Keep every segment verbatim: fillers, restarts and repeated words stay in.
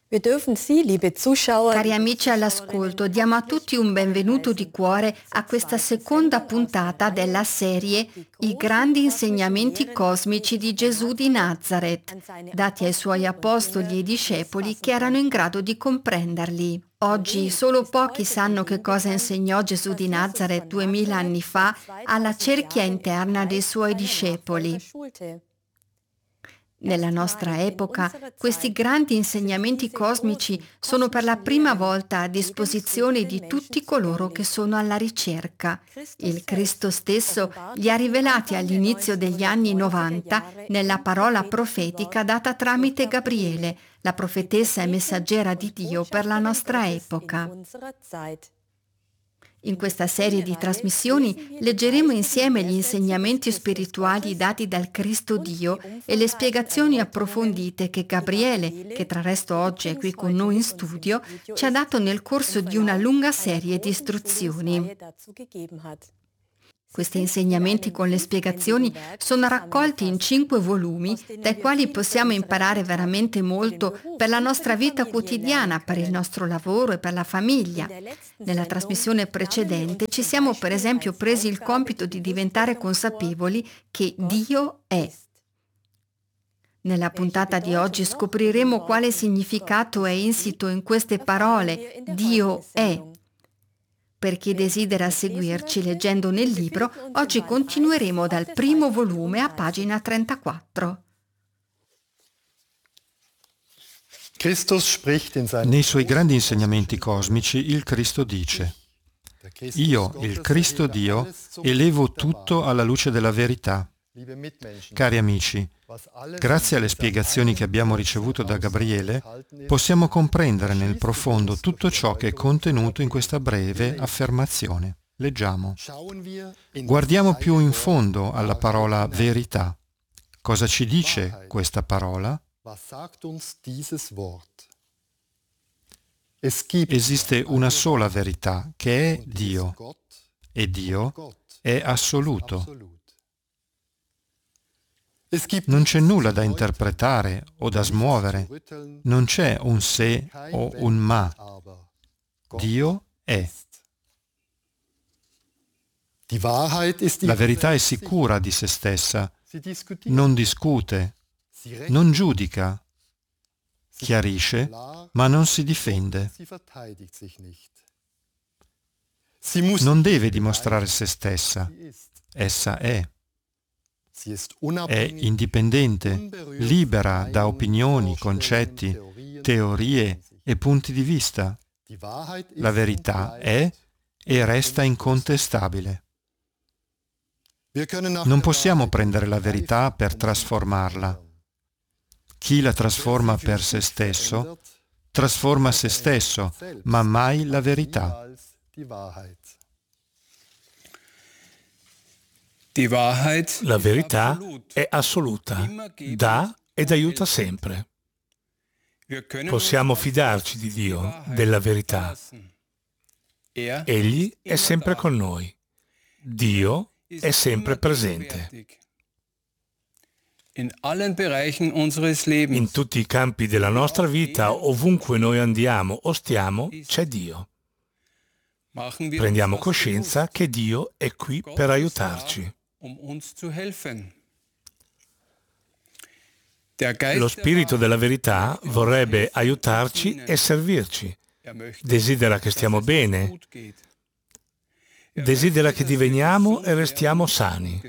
Wir dürfen Sie, liebe Zuschauer, Cari amici all'ascolto, diamo a tutti un benvenuto di cuore a questa seconda puntata della serie I grandi insegnamenti cosmici di Gesù di Nazareth, dati ai suoi apostoli e discepoli che erano in grado di comprenderli. Oggi solo pochi sanno che cosa insegnò Gesù di Nazareth duemila anni fa alla cerchia interna dei suoi discepoli. Nella nostra epoca, questi grandi insegnamenti cosmici sono per la prima volta a disposizione di tutti coloro che sono alla ricerca. Il Cristo stesso li ha rivelati all'inizio degli anni novanta nella parola profetica data tramite Gabriele, la profetessa e messaggera di Dio per la nostra epoca. In questa serie di trasmissioni leggeremo insieme gli insegnamenti spirituali dati dal Cristo Dio e le spiegazioni approfondite che Gabriele, che tra resto oggi è qui con noi in studio, ci ha dato nel corso di una lunga serie di istruzioni. Questi insegnamenti con le spiegazioni sono raccolti in cinque volumi, dai quali possiamo imparare veramente molto per la nostra vita quotidiana, per il nostro lavoro e per la famiglia. Nella trasmissione precedente ci siamo per esempio presi il compito di diventare consapevoli che Dio è. Nella puntata di oggi scopriremo quale significato è insito in queste parole, Dio è. Per chi desidera seguirci leggendo nel libro, oggi continueremo dal primo volume a pagina trentaquattro. Nei suoi grandi insegnamenti cosmici il Cristo dice: Io, il Cristo Dio, elevo tutto alla luce della verità. Cari amici, grazie alle spiegazioni che abbiamo ricevuto da Gabriele, possiamo comprendere nel profondo tutto ciò che è contenuto in questa breve affermazione. Leggiamo. Guardiamo più in fondo alla parola verità. Cosa ci dice questa parola? Esiste una sola verità, che è Dio, e Dio è assoluto. Non c'è nulla da interpretare o da smuovere, non c'è un se o un ma. Dio è. La verità è sicura di se stessa, non discute, non giudica, chiarisce, ma non si difende. Non deve dimostrare se stessa, essa è. È indipendente, libera da opinioni, concetti, teorie e punti di vista. La verità è e resta incontestabile. Non possiamo prendere la verità per trasformarla. Chi la trasforma per se stesso, trasforma se stesso, ma mai la verità. La verità è assoluta, dà ed aiuta sempre. Possiamo fidarci di Dio, della verità. Egli è sempre con noi. Dio è sempre presente. In tutti i campi della nostra vita, ovunque noi andiamo o stiamo, c'è Dio. Prendiamo coscienza che Dio è qui per aiutarci. Lo Spirito della verità vorrebbe aiutarci e servirci. Desidera che stiamo bene. Desidera che diveniamo e restiamo sani.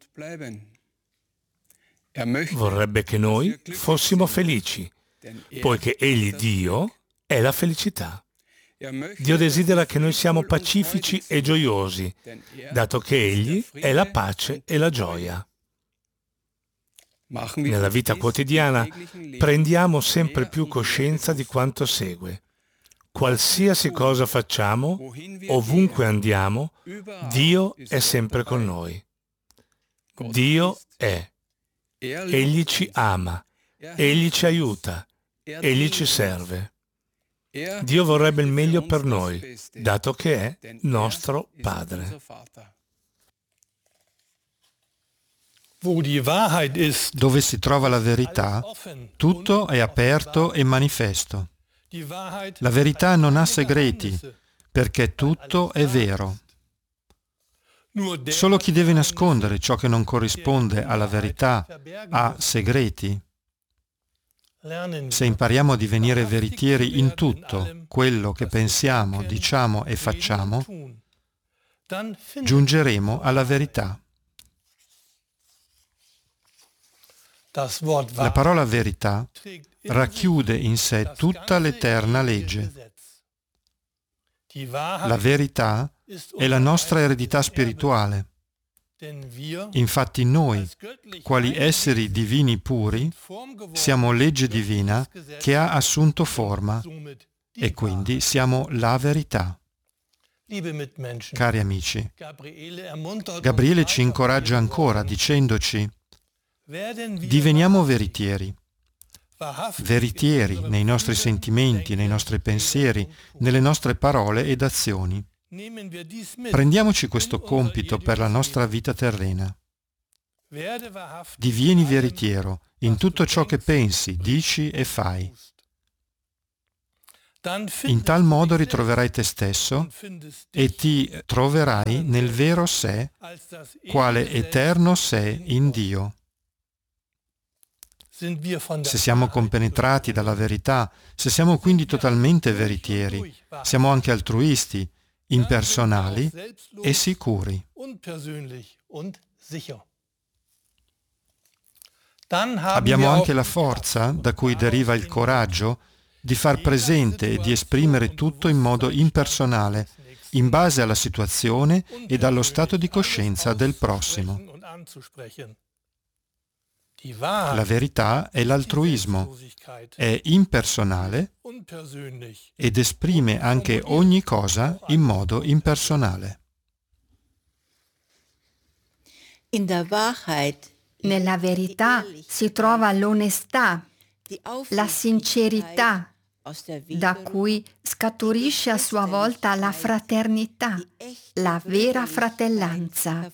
Vorrebbe che noi fossimo felici, poiché Egli, Dio, è la felicità. Dio desidera che noi siamo pacifici e gioiosi, dato che Egli è la pace e la gioia. Nella vita quotidiana prendiamo sempre più coscienza di quanto segue. Qualsiasi cosa facciamo, ovunque andiamo, Dio è sempre con noi. Dio è. Egli ci ama, Egli ci aiuta, Egli ci serve. Dio vorrebbe il meglio per noi, dato che è nostro Padre. Dove si trova la verità, tutto è aperto e manifesto. La verità non ha segreti, perché tutto è vero. Solo chi deve nascondere ciò che non corrisponde alla verità ha segreti. Se impariamo a divenire veritieri in tutto quello che pensiamo, diciamo e facciamo, giungeremo alla verità. La parola verità racchiude in sé tutta l'eterna legge. La verità è la nostra eredità spirituale. Infatti noi, quali esseri divini puri, siamo legge divina che ha assunto forma e quindi siamo la verità. Cari amici, Gabriele ci incoraggia ancora dicendoci: diveniamo veritieri. Veritieri nei nostri sentimenti, nei nostri pensieri, nelle nostre parole ed azioni. Prendiamoci questo compito per la nostra vita terrena. Divieni veritiero in tutto ciò che pensi, dici e fai. In tal modo ritroverai te stesso e ti troverai nel vero sé, quale eterno sé in Dio. Se siamo compenetrati dalla verità, se siamo quindi totalmente veritieri, siamo anche altruisti, impersonali e sicuri. Abbiamo anche la forza, da cui deriva il coraggio, di far presente e di esprimere tutto in modo impersonale, in base alla situazione ed allo stato di coscienza del prossimo. La verità è l'altruismo, è impersonale ed esprime anche ogni cosa in modo impersonale. Nella verità si trova l'onestà, la sincerità, da cui scaturisce a sua volta la fraternità, la vera fratellanza.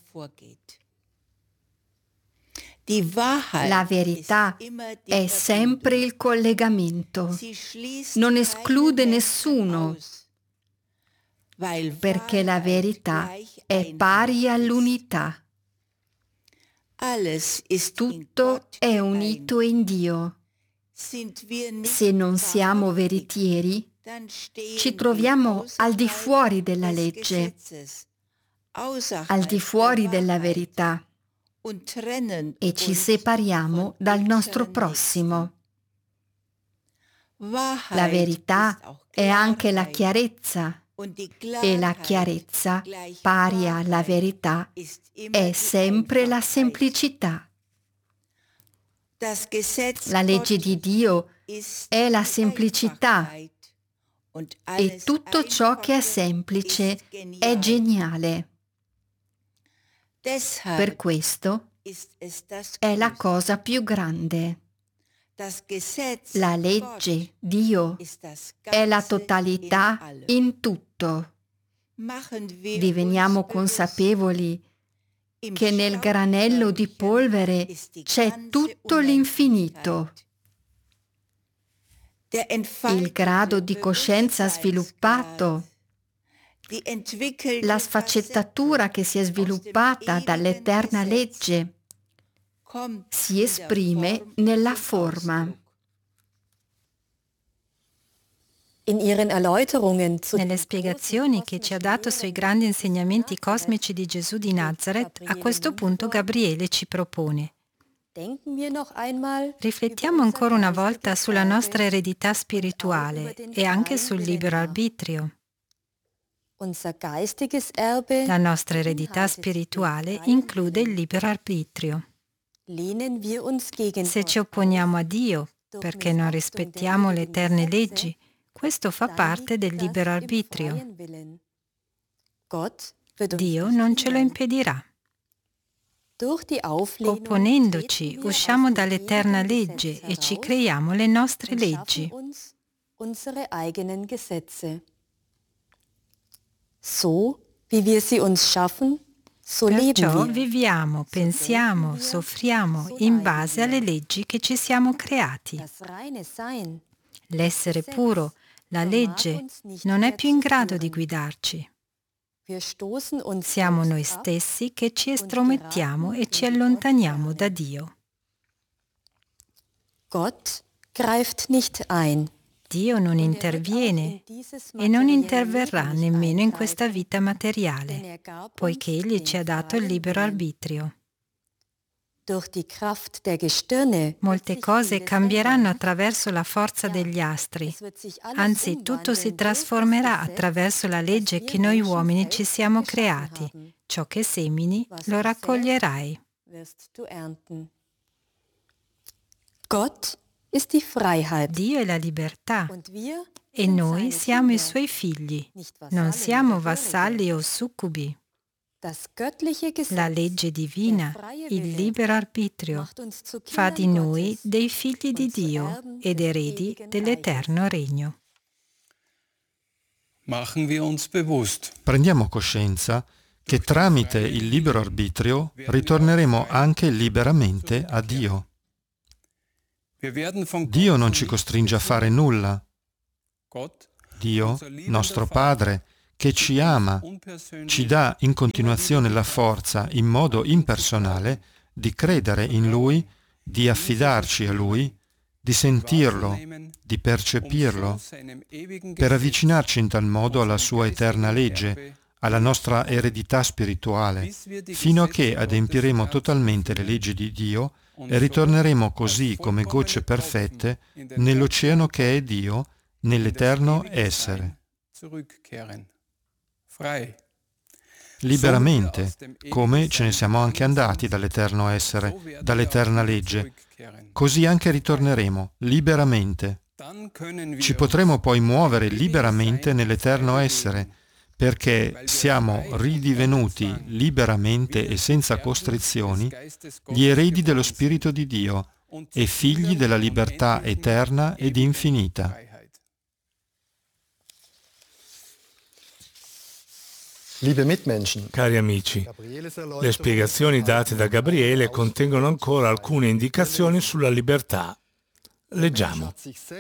La verità è sempre il collegamento, non esclude nessuno, perché la verità è pari all'unità. Tutto è unito in Dio. Se non siamo veritieri, ci troviamo al di fuori della legge, al di fuori della verità, e ci separiamo dal nostro prossimo. La verità è anche la chiarezza, e la chiarezza, pari alla verità, è sempre la semplicità. La legge di Dio è la semplicità, e tutto ciò che è semplice è geniale. Per questo è la cosa più grande. La legge, Dio, è la totalità in tutto. Diveniamo consapevoli che nel granello di polvere c'è tutto l'infinito. Il grado di coscienza sviluppato, la sfaccettatura che si è sviluppata dall'eterna legge, si esprime nella forma. Nelle spiegazioni che ci ha dato sui grandi insegnamenti cosmici di Gesù di Nazareth, a questo punto Gabriele ci propone: riflettiamo ancora una volta sulla nostra eredità spirituale e anche sul libero arbitrio. La nostra eredità spirituale include il libero arbitrio. Se ci opponiamo a Dio perché non rispettiamo le eterne leggi, questo fa parte del libero arbitrio. Dio non ce lo impedirà. Opponendoci, usciamo dall'eterna legge e ci creiamo le nostre leggi. Perciò viviamo, pensiamo, soffriamo in base alle leggi che ci siamo creati. L'essere puro, La legge non è più in grado di guidarci. Siamo noi stessi che ci estromettiamo e ci allontaniamo da Dio. Gott greift nicht ein. Dio non interviene e non interverrà nemmeno in questa vita materiale, poiché Egli ci ha dato il libero arbitrio. Molte cose cambieranno attraverso la forza degli astri, anzi tutto si trasformerà attraverso la legge che noi uomini ci siamo creati. Ciò che semini lo raccoglierai. Gott ist die Freiheit. Dio è la libertà e noi siamo i Suoi figli, non siamo vassalli o succubi. La legge divina, il libero arbitrio, fa di noi dei figli di Dio ed eredi dell'eterno regno. Prendiamo coscienza che tramite il libero arbitrio ritorneremo anche liberamente a Dio. Dio non ci costringe a fare nulla. Dio, nostro Padre, che ci ama, ci dà in continuazione la forza, in modo impersonale, di credere in Lui, di affidarci a Lui, di sentirlo, di percepirlo, per avvicinarci in tal modo alla Sua eterna legge, alla nostra eredità spirituale, fino a che adempiremo totalmente le leggi di Dio e ritorneremo così come gocce perfette nell'oceano che è Dio, nell'eterno essere. Liberamente, come ce ne siamo anche andati dall'eterno essere, dall'eterna legge, così anche ritorneremo liberamente. Ci potremo poi muovere liberamente nell'eterno essere, perché siamo ridivenuti liberamente e senza costrizioni gli eredi dello Spirito di Dio e figli della libertà eterna ed infinita. Cari amici, le spiegazioni date da Gabriele contengono ancora alcune indicazioni sulla libertà. Leggiamo.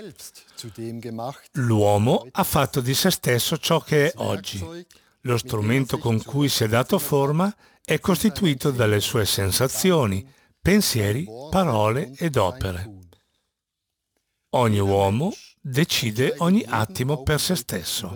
L'uomo ha fatto di se stesso ciò che è oggi. Lo strumento con cui si è dato forma è costituito dalle sue sensazioni, pensieri, parole ed opere. Ogni uomo decide ogni attimo per se stesso.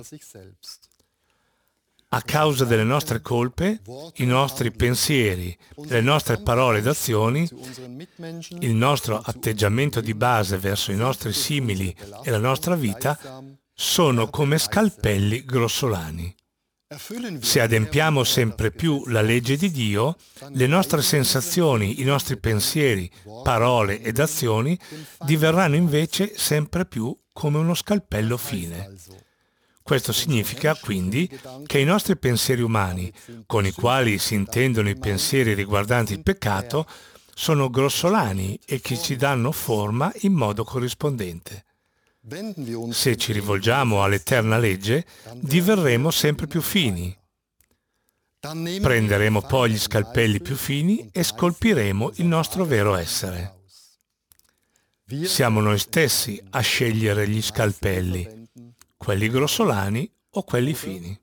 A causa delle nostre colpe, i nostri pensieri, le nostre parole ed azioni, il nostro atteggiamento di base verso i nostri simili e la nostra vita sono come scalpelli grossolani. Se adempiamo sempre più la legge di Dio, le nostre sensazioni, i nostri pensieri, parole ed azioni diverranno invece sempre più come uno scalpello fine. Questo significa quindi che i nostri pensieri umani, con i quali si intendono i pensieri riguardanti il peccato, sono grossolani e che ci danno forma in modo corrispondente. Se ci rivolgiamo all'eterna legge, diverremo sempre più fini. Prenderemo poi gli scalpelli più fini e scolpiremo il nostro vero essere. Siamo noi stessi a scegliere gli scalpelli, quelli grossolani o quelli fini.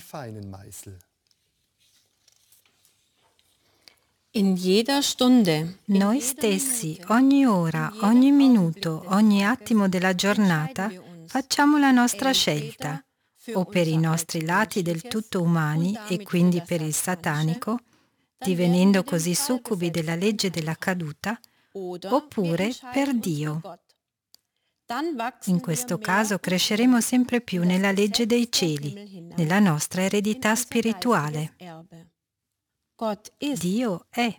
In jeder Stunde. Noi stessi, ogni ora, ogni minuto, ogni attimo della giornata, facciamo la nostra scelta, o per i nostri lati del tutto umani e quindi per il satanico, divenendo così succubi della legge della caduta, oppure per Dio. In questo caso cresceremo sempre più nella legge dei cieli, nella nostra eredità spirituale. Dio è.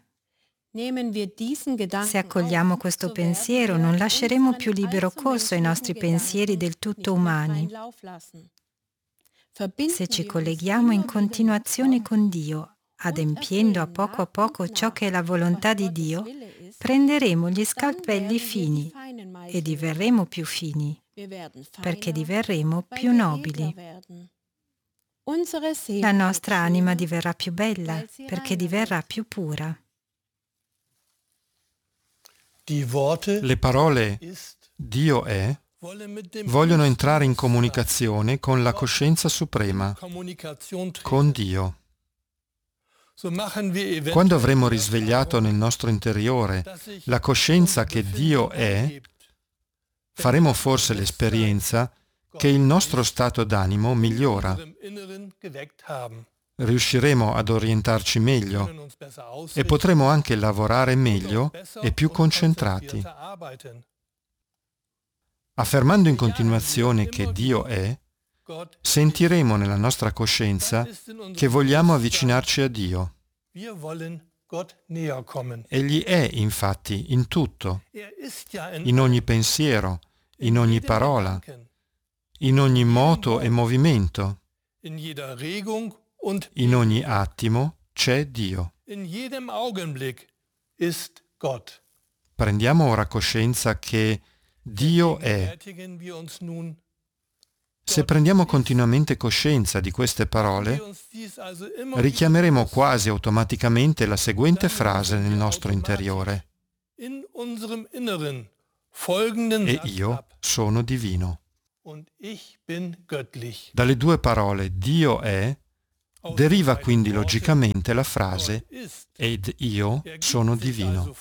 Se accogliamo questo pensiero, non lasceremo più libero corso ai nostri pensieri del tutto umani. Se ci colleghiamo in continuazione con Dio, adempiendo a poco a poco ciò che è la volontà di Dio, prenderemo gli scalpelli fini e diverremo più fini, perché diverremo più nobili. La nostra anima diverrà più bella, perché diverrà più pura. Le parole Dio è vogliono entrare in comunicazione con la coscienza suprema, con Dio. Quando avremo risvegliato nel nostro interiore la coscienza che Dio è, faremo forse l'esperienza che il nostro stato d'animo migliora. Riusciremo ad orientarci meglio e potremo anche lavorare meglio e più concentrati. Affermando in continuazione che Dio è, sentiremo nella nostra coscienza che vogliamo avvicinarci a Dio. Egli è, infatti, in tutto, in ogni pensiero, in ogni parola, in ogni moto e movimento, in ogni attimo c'è Dio. Prendiamo ora coscienza che Dio è. Se prendiamo continuamente coscienza di queste parole, richiameremo quasi automaticamente la seguente frase nel nostro interiore: e io sono divino. Dalle due parole Dio è deriva quindi logicamente la frase ed io sono divino.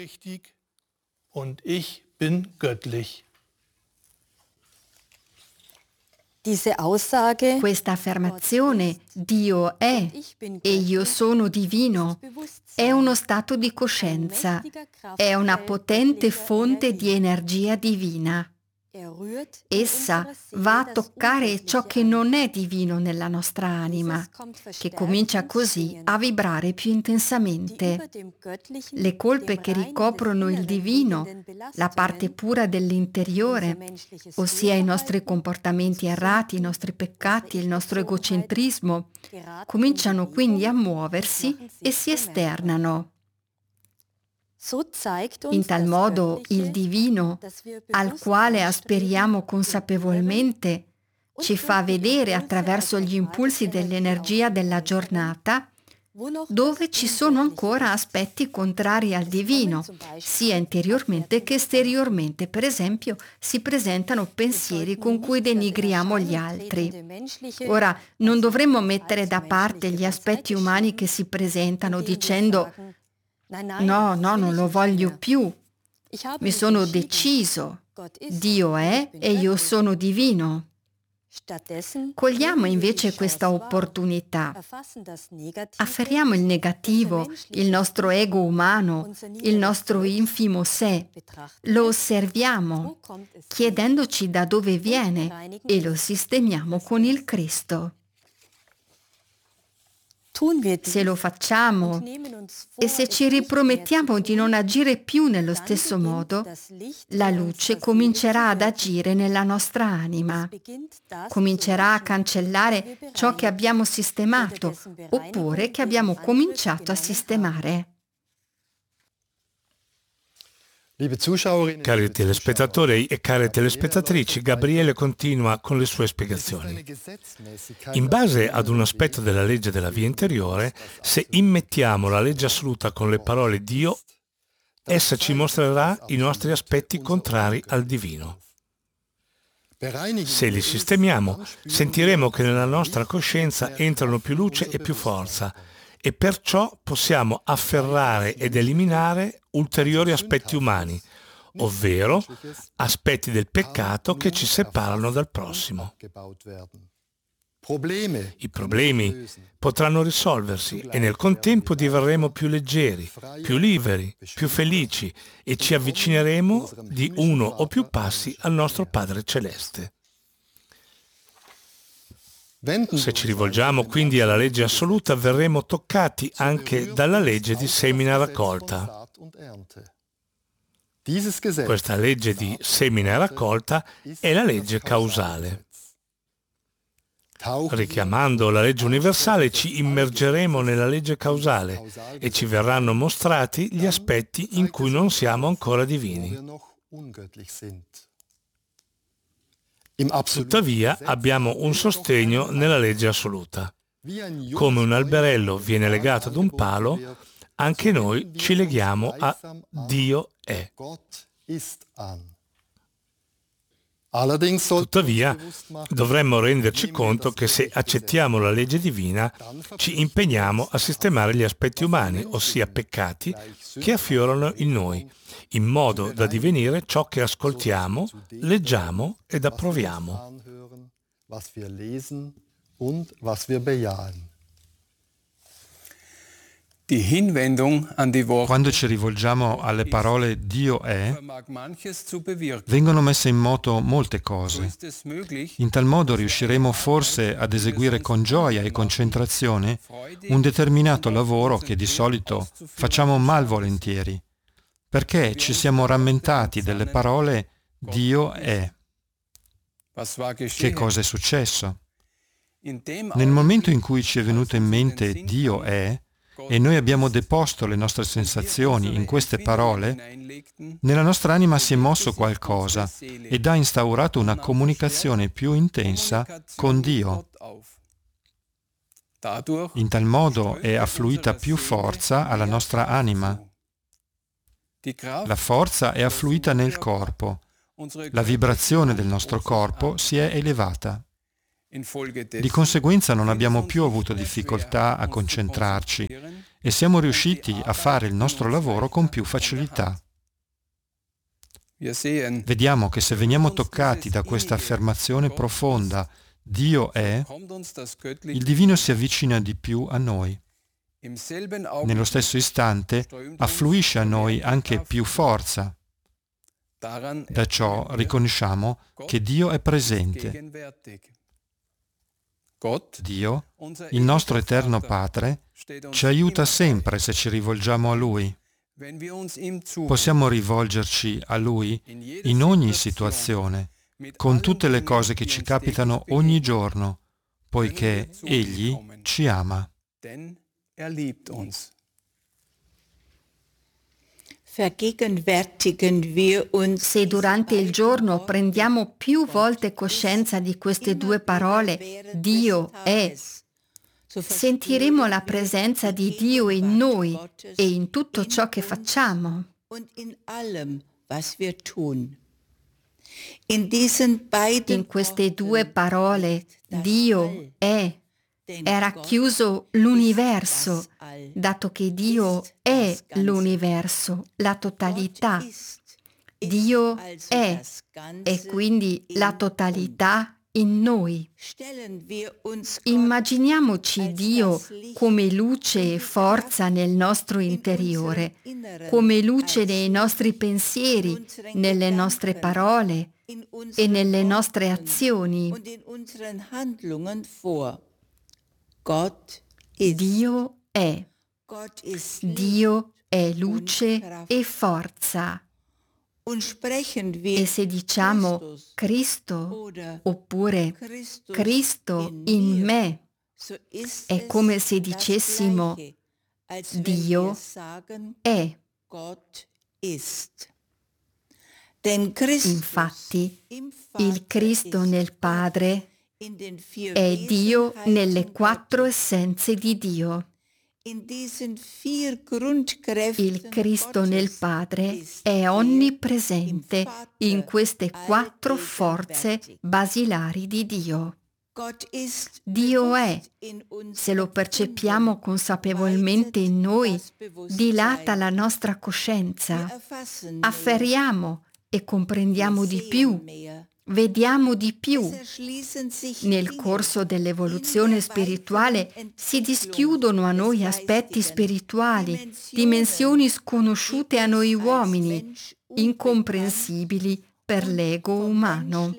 Questa affermazione, Dio è e io sono divino, è uno stato di coscienza, è una potente fonte di energia divina. Essa va a toccare ciò che non è divino nella nostra anima, che comincia così a vibrare più intensamente. Le colpe che ricoprono il divino, la parte pura dell'interiore, ossia i nostri comportamenti errati, i nostri peccati, il nostro egocentrismo, cominciano quindi a muoversi e si esternano. In tal modo il divino, al quale aspiriamo consapevolmente, ci fa vedere attraverso gli impulsi dell'energia della giornata dove ci sono ancora aspetti contrari al divino, sia interiormente che esteriormente. Per esempio, si presentano pensieri con cui denigriamo gli altri. Ora, non dovremmo mettere da parte gli aspetti umani che si presentano dicendo: no, no, non lo voglio più. Mi sono deciso. Dio è e io sono divino. Cogliamo invece questa opportunità. Afferriamo il negativo, il nostro ego umano, il nostro infimo sé. Lo osserviamo, chiedendoci da dove viene e lo sistemiamo con il Cristo. Se lo facciamo e se ci ripromettiamo di non agire più nello stesso modo, la luce comincerà ad agire nella nostra anima, comincerà a cancellare ciò che abbiamo sistemato oppure che abbiamo cominciato a sistemare. Cari telespettatori e care telespettatrici, Gabriele continua con le sue spiegazioni. In base ad un aspetto della legge della via interiore, se immettiamo la legge assoluta con le parole Dio, essa ci mostrerà i nostri aspetti contrari al divino. Se li sistemiamo, sentiremo che nella nostra coscienza entrano più luce e più forza, e perciò possiamo afferrare ed eliminare ulteriori aspetti umani, ovvero aspetti del peccato che ci separano dal prossimo. I problemi potranno risolversi e nel contempo diverremo più leggeri, più liberi, più felici e ci avvicineremo di uno o più passi al nostro Padre Celeste. Se ci rivolgiamo quindi alla legge assoluta, verremo toccati anche dalla legge di semina-raccolta. Questa legge di semina-raccolta è la legge causale. Richiamando la legge universale, ci immergeremo nella legge causale e ci verranno mostrati gli aspetti in cui non siamo ancora divini. Tuttavia abbiamo un sostegno nella legge assoluta. Come un alberello viene legato ad un palo, anche noi ci leghiamo a Dio è. Tuttavia, dovremmo renderci conto che se accettiamo la legge divina, ci impegniamo a sistemare gli aspetti umani, ossia peccati, che affiorano in noi, in modo da divenire ciò che ascoltiamo, leggiamo ed approviamo. Quando ci rivolgiamo alle parole Dio è, vengono messe in moto molte cose. In tal modo riusciremo forse ad eseguire con gioia e concentrazione un determinato lavoro che di solito facciamo malvolentieri, perché ci siamo rammentati delle parole Dio è. Che cosa è successo? Nel momento in cui ci è venuto in mente Dio è, e noi abbiamo deposto le nostre sensazioni in queste parole, nella nostra anima si è mosso qualcosa ed ha instaurato una comunicazione più intensa con Dio. In tal modo è affluita più forza alla nostra anima. La forza è affluita nel corpo. La vibrazione del nostro corpo si è elevata. Di conseguenza non abbiamo più avuto difficoltà a concentrarci e siamo riusciti a fare il nostro lavoro con più facilità. Vediamo che se veniamo toccati da questa affermazione profonda, Dio è, il divino si avvicina di più a noi. Nello stesso istante affluisce a noi anche più forza. Da ciò riconosciamo che Dio è presente. Dio, il nostro eterno Padre, ci aiuta sempre se ci rivolgiamo a Lui. Possiamo rivolgerci a Lui in ogni situazione, con tutte le cose che ci capitano ogni giorno, poiché Egli ci ama. Se durante il giorno prendiamo più volte coscienza di queste due parole, Dio è, sentiremo la presenza di Dio in noi e in tutto ciò che facciamo. In queste due parole, Dio è, è racchiuso l'universo, dato che Dio è l'universo, la totalità. Dio è, e quindi la totalità in noi. Immaginiamoci Dio come luce e forza nel nostro interiore, come luce nei nostri pensieri, nelle nostre parole e nelle nostre azioni. Dio è. Dio è luce e forza. E se diciamo Cristo oppure Cristo in me, è come se dicessimo Dio è. Infatti, il Cristo nel Padre è Dio nelle quattro essenze di Dio. Il Cristo nel Padre è onnipresente in queste quattro forze basilari di Dio. Dio è, se lo percepiamo consapevolmente in noi, dilata la nostra coscienza, afferriamo e comprendiamo di più. Vediamo di più. Nel corso dell'evoluzione spirituale si dischiudono a noi aspetti spirituali, dimensioni sconosciute a noi uomini, incomprensibili per l'ego umano.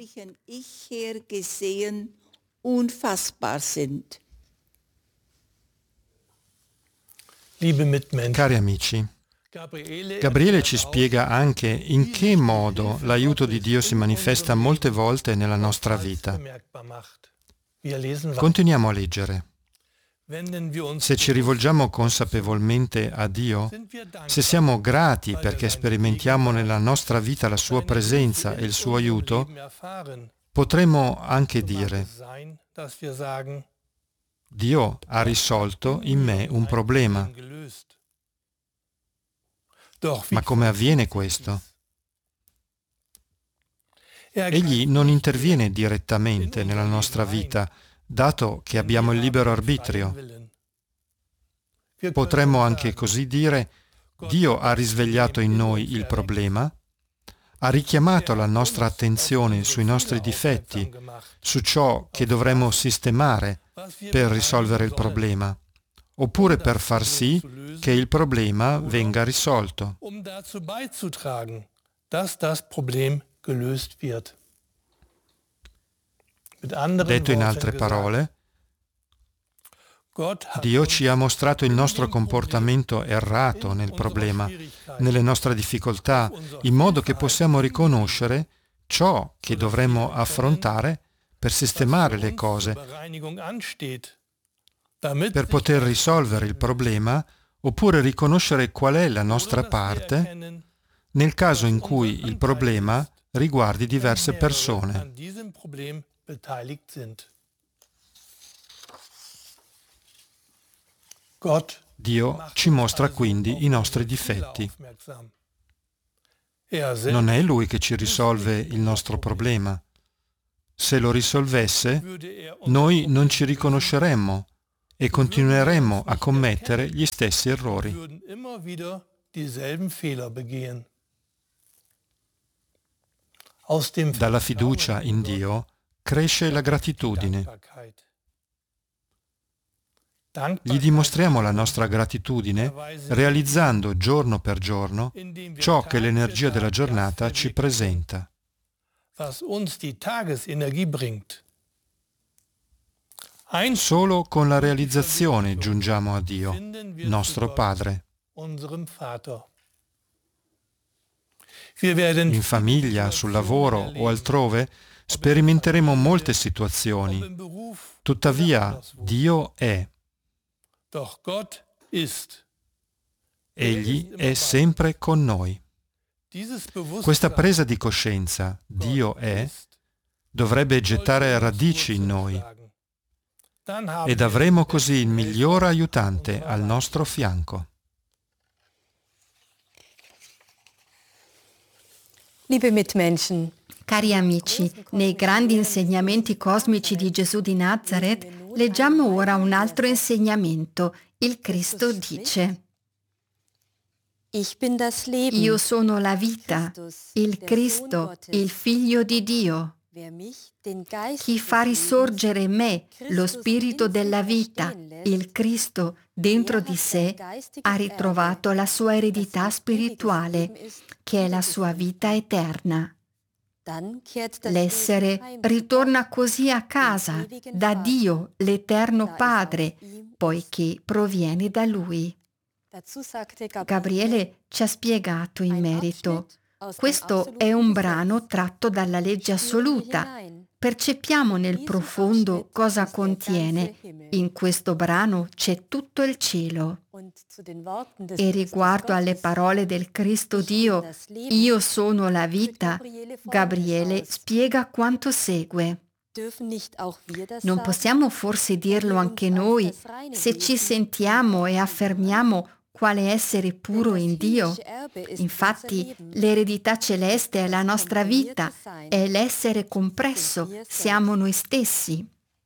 Cari amici, Gabriele ci spiega anche in che modo l'aiuto di Dio si manifesta molte volte nella nostra vita. Continuiamo a leggere. Se ci rivolgiamo consapevolmente a Dio, se siamo grati perché sperimentiamo nella nostra vita la sua presenza e il suo aiuto, potremo anche dire: Dio ha risolto in me un problema. Ma come avviene questo? Egli non interviene direttamente nella nostra vita, dato che abbiamo il libero arbitrio. Potremmo anche così dire: Dio ha risvegliato in noi il problema, ha richiamato la nostra attenzione sui nostri difetti, su ciò che dovremmo sistemare per risolvere il problema, oppure per far sì che il problema venga risolto. Detto in altre parole, Dio ci ha mostrato il nostro comportamento errato nel problema, nelle nostre difficoltà, in modo che possiamo riconoscere ciò che dovremmo affrontare per sistemare le cose, per poter risolvere il problema, oppure riconoscere qual è la nostra parte nel caso in cui il problema riguardi diverse persone. Dio ci mostra quindi i nostri difetti. Non è Lui che ci risolve il nostro problema. Se lo risolvesse, noi non ci riconosceremmo e continueremmo a commettere gli stessi errori. Dalla fiducia in Dio cresce la gratitudine. Gli dimostriamo la nostra gratitudine realizzando giorno per giorno ciò che l'energia della giornata ci presenta. Solo con la realizzazione giungiamo a Dio, nostro Padre. In famiglia, sul lavoro o altrove sperimenteremo molte situazioni. Tuttavia, Dio è. Egli è sempre con noi. Questa presa di coscienza, Dio è, dovrebbe gettare radici in noi ed avremo così il miglior aiutante al nostro fianco. Liebe Mitmenschen, cari amici, nei grandi insegnamenti cosmici di Gesù di Nazareth leggiamo ora un altro insegnamento. Il Cristo dice: Io sono la vita, il Cristo, il Figlio di Dio. Chi fa risorgere me, lo Spirito della vita, il Cristo, dentro di sé, ha ritrovato la sua eredità spirituale, che è la sua vita eterna. L'essere ritorna così a casa, da Dio, l'Eterno Padre, poiché proviene da Lui. Gabriele ci ha spiegato in merito. Questo è un brano tratto dalla legge assoluta. Percepiamo nel profondo cosa contiene. In questo brano c'è tutto il cielo. E riguardo alle parole del Cristo Dio, io sono la vita, Gabriele spiega quanto segue. Non possiamo forse dirlo anche noi se ci sentiamo e affermiamo quale essere puro in Dio? Infatti, l'eredità celeste è la nostra vita, è l'essere compresso, siamo noi stessi.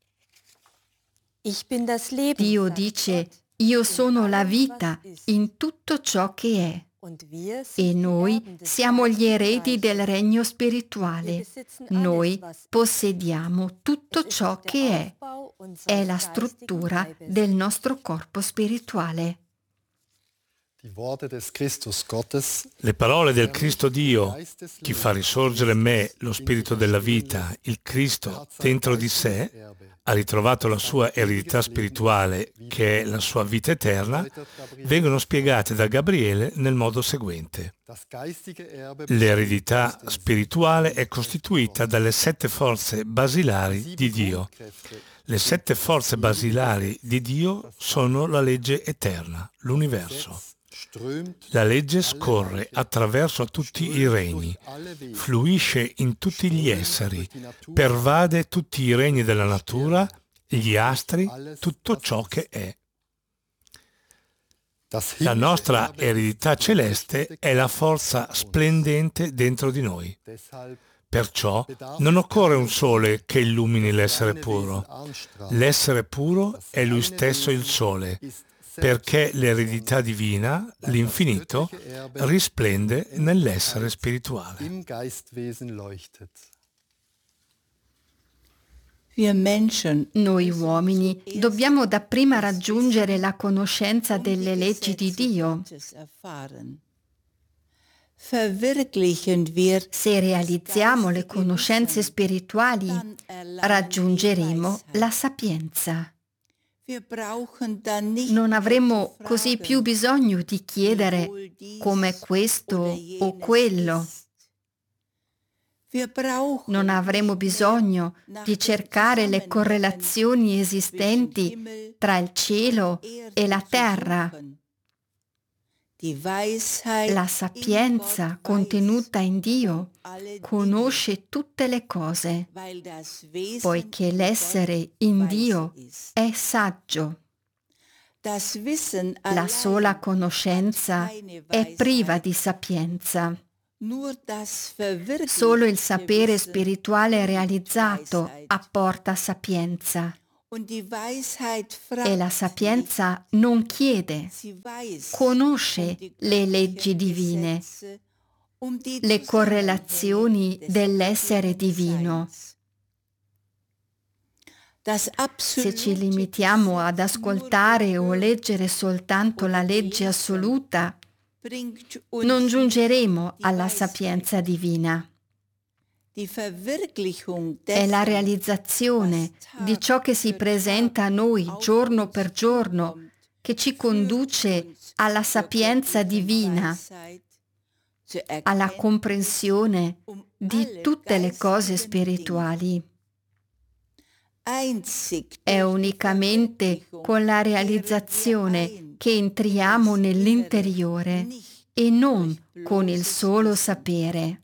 Dio dice: io sono la vita in tutto ciò che è. E noi siamo gli eredi del regno spirituale. Noi possediamo tutto ciò che è. È la struttura del nostro corpo spirituale. Le parole del Cristo Dio, chi fa risorgere in me lo spirito della vita, il Cristo dentro di sé, ha ritrovato la sua eredità spirituale, che è la sua vita eterna, vengono spiegate da Gabriele nel modo seguente. L'eredità spirituale è costituita dalle sette forze basilari di Dio. Le sette forze basilari di Dio sono la legge eterna, l'universo. La legge scorre attraverso tutti i regni, fluisce in tutti gli esseri, pervade tutti i regni della natura, gli astri, tutto ciò che è. La nostra eredità celeste è la forza splendente dentro di noi. Perciò non occorre un sole che illumini l'essere puro. L'essere puro è lui stesso il sole, perché l'eredità divina, l'infinito, risplende nell'essere spirituale. Noi uomini dobbiamo dapprima raggiungere la conoscenza delle leggi di Dio. Se realizziamo le conoscenze spirituali, raggiungeremo la sapienza. Non avremo così più bisogno di chiedere come questo o quello. Non avremo bisogno di cercare le correlazioni esistenti tra il cielo e la terra. La sapienza contenuta in Dio conosce tutte le cose, poiché l'essere in Dio è saggio. La sola conoscenza è priva di sapienza. Solo il sapere spirituale realizzato apporta sapienza. E la sapienza non chiede, conosce le leggi divine, le correlazioni dell'essere divino. Se ci limitiamo ad ascoltare o leggere soltanto la legge assoluta, non giungeremo alla sapienza divina. È la realizzazione di ciò che si presenta a noi giorno per giorno che ci conduce alla sapienza divina, alla comprensione di tutte le cose spirituali. È unicamente con la realizzazione che entriamo nell'interiore e non con il solo sapere.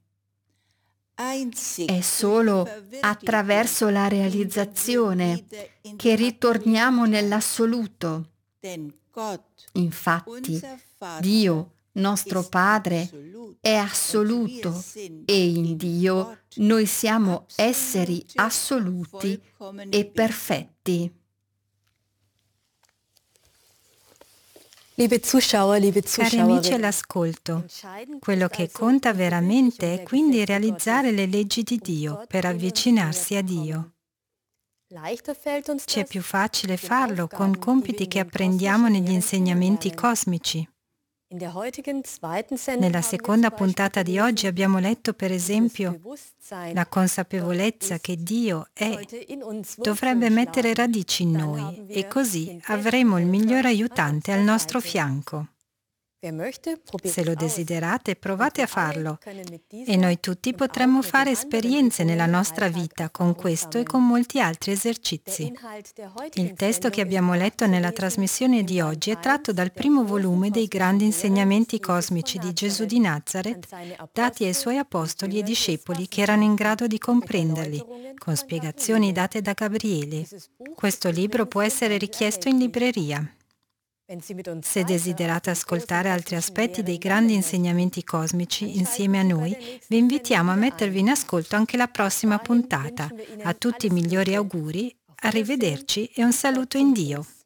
È solo attraverso la realizzazione che ritorniamo nell'assoluto. Infatti, Dio, nostro Padre, è assoluto e in Dio noi siamo esseri assoluti e perfetti. Cari amici all'ascolto, quello che conta veramente è quindi realizzare le leggi di Dio per avvicinarsi a Dio. Ci è più facile farlo con compiti che apprendiamo negli insegnamenti cosmici. Nella seconda puntata di oggi abbiamo letto, per esempio, la consapevolezza che Dio è, dovrebbe mettere radici in noi e così avremo il miglior aiutante al nostro fianco. Se lo desiderate, provate a farlo e noi tutti potremmo fare esperienze nella nostra vita con questo e con molti altri esercizi. Il testo che abbiamo letto nella trasmissione di oggi è tratto dal primo volume dei grandi insegnamenti cosmici di Gesù di Nazareth, dati ai suoi apostoli e discepoli che erano in grado di comprenderli, con spiegazioni date da Gabriele. Questo libro può essere richiesto in libreria. Se desiderate ascoltare altri aspetti dei grandi insegnamenti cosmici insieme a noi, vi invitiamo a mettervi in ascolto anche la prossima puntata. A tutti i migliori auguri, arrivederci e un saluto in Dio.